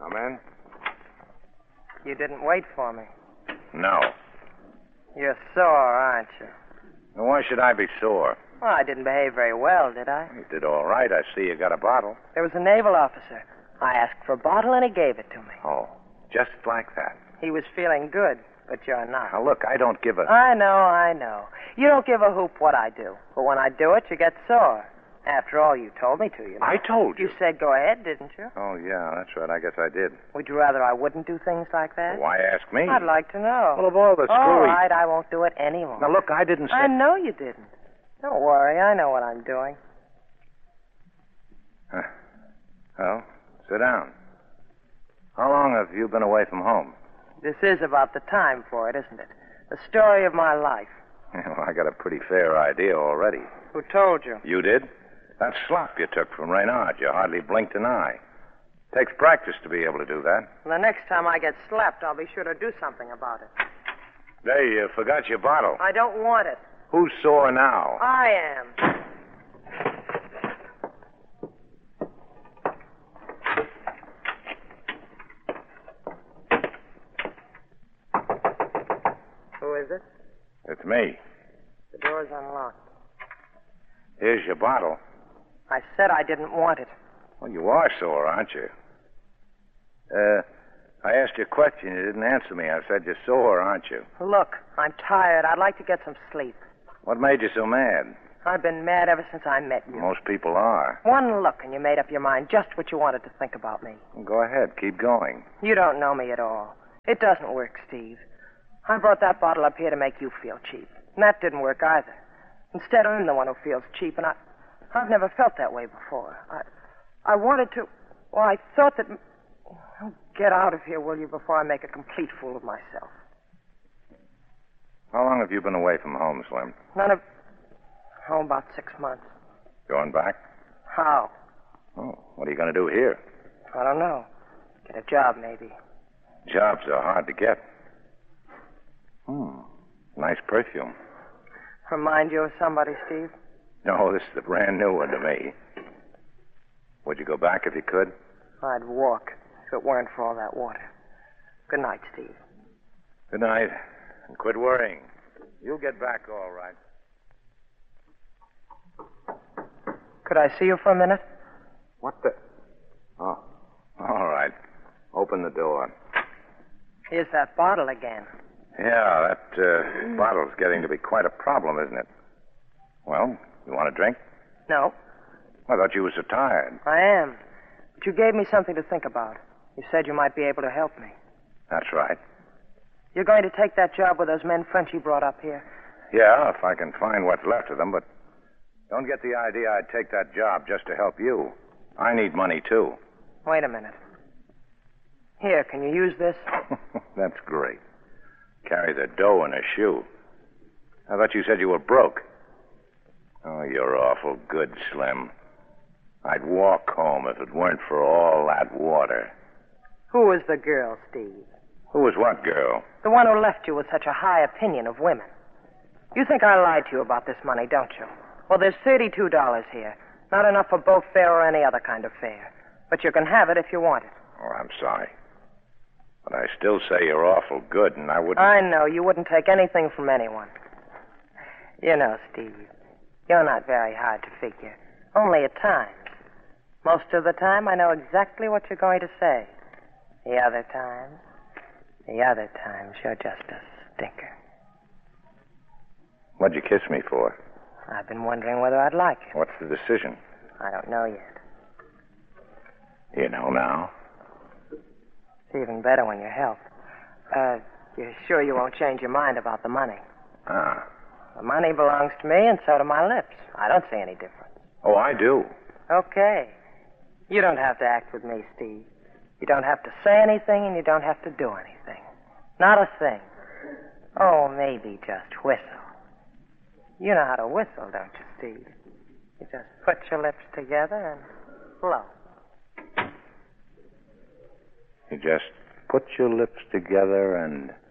Come in? You didn't wait for me. No. You're sore, aren't you? Now, why should I be sore? Well, I didn't behave very well, did I? You did all right. I see you got a bottle. There was a naval officer. I asked for a bottle, and he gave it to me. Oh, just like that. He was feeling good, but you're not. Now, look, I don't give a... I know. You don't give a hoop what I do. But when I do it, you get sore. After all, you told me to, you know. I told you. You said go ahead, didn't you? Oh, yeah, that's right. I guess I did. Would you rather I wouldn't do things like that? Why ask me? I'd like to know. Well, of all the screwy... All right, I won't do it anymore. Now, look, I didn't say... I know you didn't. Don't worry, I know what I'm doing. Well, sit down. How long have you been away from home? This is about the time for it, isn't it? The story of my life. Well, I got a pretty fair idea already. Who told you? You did? That slop you took from Reynard, you hardly blinked an eye. Takes practice to be able to do that. The next time I get slapped, I'll be sure to do something about it. There, you forgot your bottle. I don't want it. Who's sore now? I am. Who is it? It's me. The door's unlocked. Here's your bottle. I said I didn't want it. Well, you are sore, aren't you? I asked you a question. You didn't answer me. I said you're sore, aren't you? Look, I'm tired. I'd like to get some sleep. What made you so mad? I've been mad ever since I met you. Most people are. One look and you made up your mind just what you wanted to think about me. Well, go ahead. Keep going. You don't know me at all. It doesn't work, Steve. I brought that bottle up here to make you feel cheap. And that didn't work either. Instead, I'm the one who feels cheap, and I've never felt that way before. I wanted to... Well, I thought that... Oh, get out of here, will you, before I make a complete fool of myself. How long have you been away from home, Slim? About 6 months. Going back? How? Oh, what are you going to do here? I don't know. Get a job, maybe. Jobs are hard to get. Nice perfume. Remind you of somebody, Steve? No, this is a brand new one to me. Would you go back if you could? I'd walk if it weren't for all that water. Good night, Steve. Good night. And quit worrying. You'll get back all right. Could I see you for a minute? What the... Oh, all right. Open the door. Here's that bottle again. Yeah, that bottle's getting to be quite a problem, isn't it? Well, you want a drink? No, I thought you were so tired. I am. But you gave me something to think about. You said you might be able to help me. That's right. You're going to take that job with those men Frenchy brought up here? Yeah, if I can find what's left of them, but don't get the idea I'd take that job just to help you. I need money, too. Wait a minute. Here, can you use this? That's great. Carry the dough in a shoe. I thought you said you were broke. Oh, you're awful good, Slim. I'd walk home if it weren't for all that water. Who was the girl, Steve? Who was what girl? The one who left you with such a high opinion of women. You think I lied to you about this money, don't you? Well, there's $32 here. Not enough for boat fare or any other kind of fare. But you can have it if you want it. Oh, I'm sorry. But I still say you're awful good, and I wouldn't... I know. You wouldn't take anything from anyone. You know, Steve, you're not very hard to figure. Only at times. Most of the time, I know exactly what you're going to say. The other times, you're just a stinker. What'd you kiss me for? I've been wondering whether I'd like it. What's the decision? I don't know yet. You know now. It's even better when you help. You're sure you won't change your mind about the money? Ah. The money belongs to me, and so do my lips. I don't see any difference. Oh, I do. Okay. You don't have to act with me, Steve. You don't have to say anything, and you don't have to do anything. Not a thing. Oh, maybe just whistle. You know how to whistle, don't you, Steve? You just put your lips together and blow. You just put your lips together and